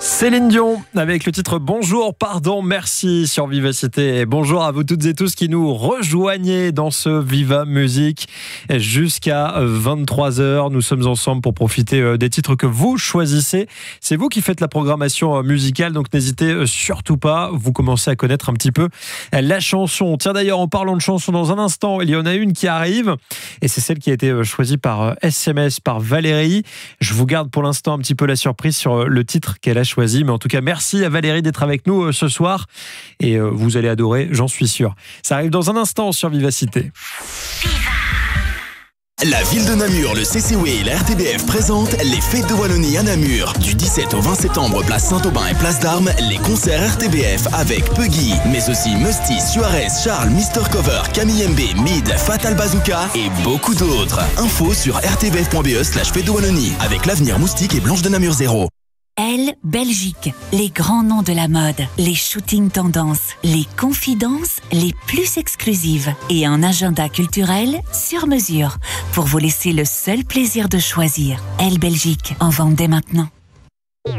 Céline Dion avec le titre Bonjour, pardon, merci sur Vivacité. Et bonjour à vous toutes et tous qui nous rejoignez dans ce Viva Musique jusqu'à 23h. Nous sommes ensemble pour profiter des titres que vous choisissez. C'est vous qui faites la programmation musicale, donc n'hésitez surtout pas. Vous commencez à connaître un petit peu la chanson. Tiens, d'ailleurs, en parlant de chansons, dans un instant, il y en a une qui arrive et c'est celle qui a été choisie par SMS, par Valérie. Je vous garde pour l'instant un petit peu la surprise sur le titre qu'elle a choisi, mais en tout cas merci à Valérie d'être avec nous ce soir et vous allez adorer, j'en suis sûr. Ça arrive dans un instant sur Vivacité. La ville de Namur, le CCW et la RTBF présentent les Fêtes de Wallonie à Namur. Du 17 au 20 septembre, place Saint-Aubin et place d'Armes, les concerts RTBF avec Puggy, mais aussi Musty, Suarez, Charles, Mr Cover, Camille MB, Mid, Fatal Bazooka et beaucoup d'autres. Info sur rtbf.be/Fêtes de Wallonie avec l'Avenir, Moustique et Blanche de Namur 0. Elle, Belgique, les grands noms de la mode, les shootings tendances, les confidences les plus exclusives et un agenda culturel sur mesure pour vous laisser le seul plaisir de choisir. Elle, Belgique, en vente dès maintenant.